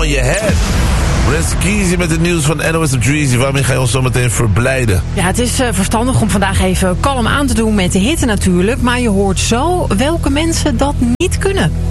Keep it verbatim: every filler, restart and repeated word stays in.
on your head. Renskizi met het nieuws van N O S op Dreezy. Waarmee ga je ons zo meteen verblijden? Ja, het is uh, verstandig om vandaag even kalm aan te doen met de hitte natuurlijk. Maar je hoort zo welke mensen dat niet kunnen.